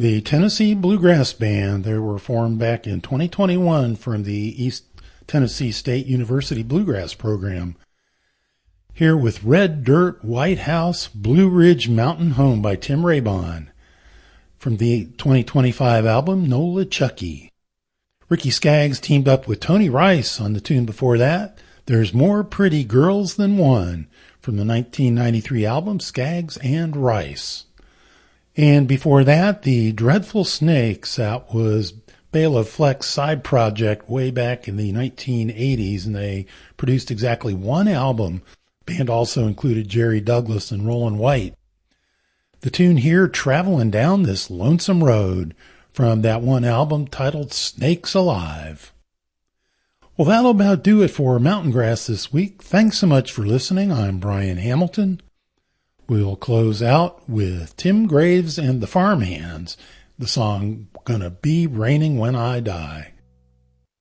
The Tennessee Bluegrass Band, they were formed back in 2021 from the East Tennessee State University Bluegrass Program. Here with Red Dirt, White House, Blue Ridge Mountain Home by Tim Raybon from the 2025 album Nola Chucky. Ricky Skaggs teamed up with Tony Rice on the tune before that, There's More Pretty Girls Than One, from the 1993 album Skaggs and Rice. And before that, the Dreadful Snakes, that was Bela Fleck's side project way back in the 1980s, and they produced exactly one album. The band also included Jerry Douglas and Roland White. The tune here, Traveling Down This Lonesome Road, from that one album titled Snakes Alive. Well, that'll about do it for Mountain Grass this week. Thanks so much for listening. I'm Brian Hamilton. We'll close out with Tim Graves and the Farmhands, the song Gonna Be Raining When I Die.